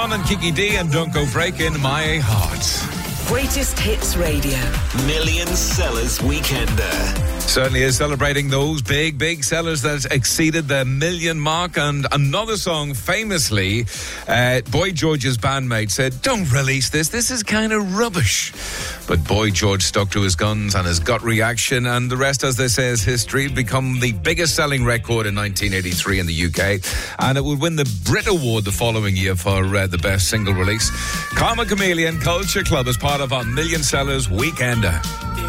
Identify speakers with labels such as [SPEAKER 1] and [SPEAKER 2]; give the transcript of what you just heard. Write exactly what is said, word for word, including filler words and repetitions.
[SPEAKER 1] On and Kiki D and Don't Go Breaking My Heart.
[SPEAKER 2] Greatest Hits Radio.
[SPEAKER 3] Million Sellers Weekender.
[SPEAKER 1] Certainly is celebrating those big, big sellers that exceeded the million mark. And another song, famously, uh, Boy George's bandmate said, don't release this, this is kind of rubbish. But Boy George stuck to his guns and his gut reaction, and the rest, as they say, is history. It become the biggest selling record in nineteen eighty-three in the U K, and it would win the Brit Award the following year for uh, the best single release. Karma Chameleon Culture Club is part of our Million Sellers Weekender.